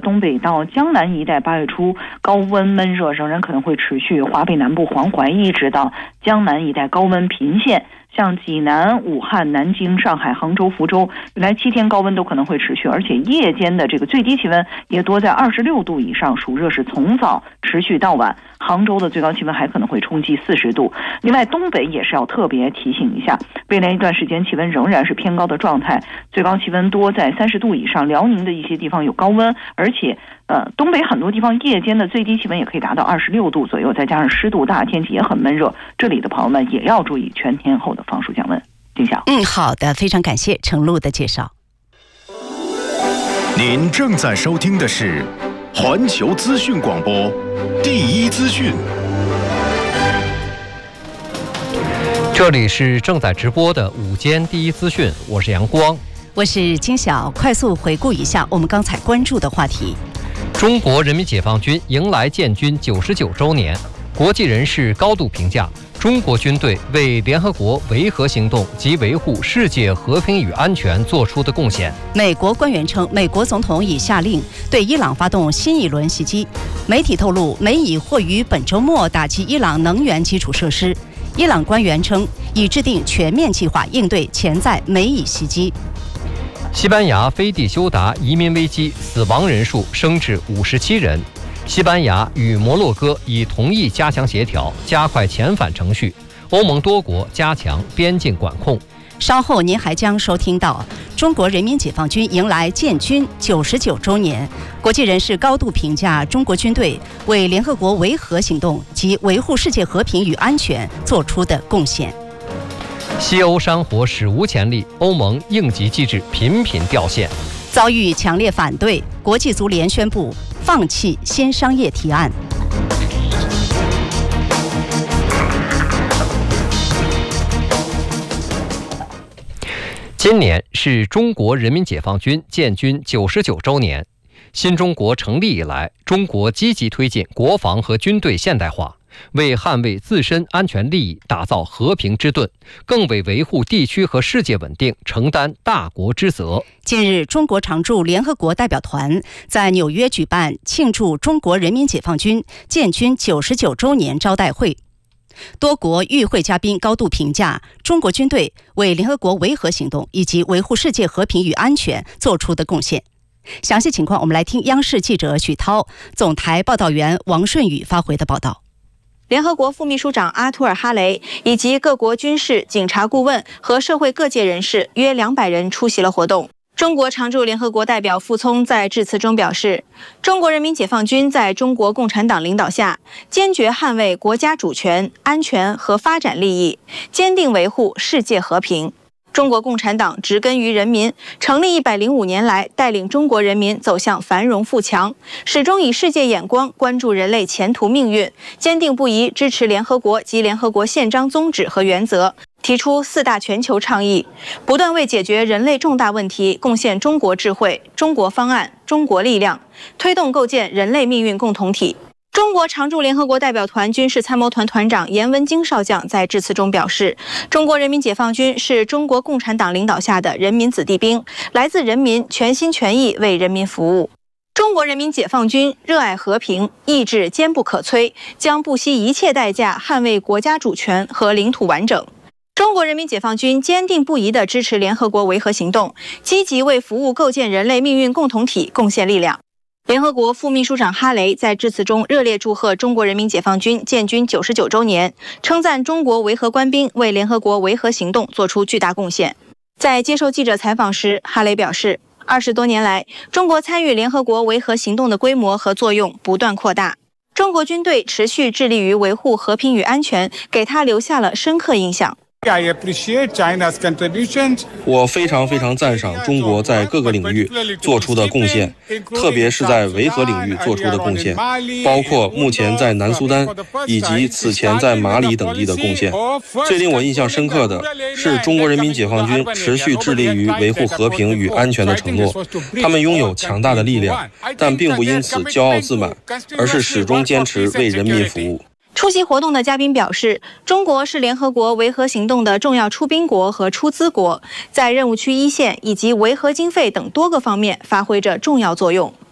东北到江南一带8月初高温闷热仍然可能会持续，华北南部黄淮一直到江南一带高温频现。像济南、武汉、南京、上海、杭州、福州，未来7天高温都可能会持续，而且夜间的这个最低气温也多在26度以上，暑热是从早持续到晚。杭州的最高气温还可能会冲击40度。另外，东北也是要特别提醒一下，未来一段时间气温仍然是偏高的状态，最高气温多在30度以上，辽宁的一些地方有高温，而且东北很多地方夜间的最低气温也可以达到26度左右，再加上湿度大，天气也很闷热，这里的朋友们也要注意全天候的防暑降温。丁晓， 好的，非常感谢程璐的介绍。 您正在收听的是环球资讯广播第一资讯。 这里是正在直播的午间第一资讯，我是阳光， 我是金晓。快速回顾一下我们刚才关注的话题。 中国人民解放军迎来建军99周年，国际人士高度评价中国军队为联合国维和行动及维护世界和平与安全做出的贡献。 美国官员称，美国总统已下令对伊朗发动新一轮袭击。媒体透露，美以或于本周末打击伊朗能源基础设施。伊朗官员称，已制定全面计划应对潜在美以袭击。 西班牙飞地休达移民危机，死亡人数升至57人。西班牙与摩洛哥已同意加强协调，加快遣返程序。欧盟多国加强边境管控。 稍后您还将收听到中国人民解放军迎来建军99周年，国际人士高度评价中国军队为联合国维和行动及维护世界和平与安全做出的贡献。 西欧山火史无前例，欧盟应急机制频频掉线。 遭遇强烈反对，国际足联宣布放弃新商业提案。 今年是中国人民解放军建军99周年。新中国成立以来，中国积极推进国防和军队现代化，为捍卫自身安全利益打造和平之盾，更为维护地区和世界稳定承担大国之责。 近日，中国常驻联合国代表团在纽约举办庆祝中国人民解放军建军99周年招待会。多国与会嘉宾高度评价中国军队为联合国维和行动以及维护世界和平与安全做出的贡献。详细情况，我们来听央视记者许涛、总台报道员王顺宇发回的报道。 联合国副秘书长阿图尔·哈雷以及各国军事、警察顾问和社会各界人士约200人出席了活动。中国常驻联合国代表傅聪在致辞中表示，中国人民解放军在中国共产党领导下，坚决捍卫国家主权、安全和发展利益，坚定维护世界和平。中国共产党植根于人民，成立105年来，带领中国人民走向繁荣富强，始终以世界眼光关注人类前途命运，坚定不移支持联合国及联合国宪章宗旨和原则，提出4大全球倡议，不断为解决人类重大问题贡献中国智慧、中国方案、中国力量，推动构建人类命运共同体。中国常驻联合国代表团军事参谋团团长严文京少将在致辞中表示，中国人民解放军是中国共产党领导下的人民子弟兵，来自人民，全心全意为人民服务。中国人民解放军热爱和平，意志坚不可摧，将不惜一切代价捍卫国家主权和领土完整。中国人民解放军坚定不移地支持联合国维和行动，积极为服务构建人类命运共同体贡献力量。联合国副秘书长哈雷在致辞中热烈祝贺中国人民解放军建军99周年，称赞中国维和官兵为联合国维和行动做出巨大贡献。在接受记者采访时，哈雷表示，20多年来，中国参与联合国维和行动的规模和作用不断扩大，中国军队持续致力于维护和平与安全，给他留下了深刻印象。 我非常赞赏中国在各个领域做出的贡献，特别是在维和领域做出的贡献，包括目前在南苏丹以及此前在马里等地的贡献。最令我印象深刻的是中国人民解放军持续致力于维护和平与安全的承诺。他们拥有强大的力量，但并不因此骄傲自满，而是始终坚持为人民服务。 出席活动的嘉宾表示，中国是联合国维和行动的重要出兵国和出资国，在任务区一线以及维和经费等多个方面发挥着重要作用。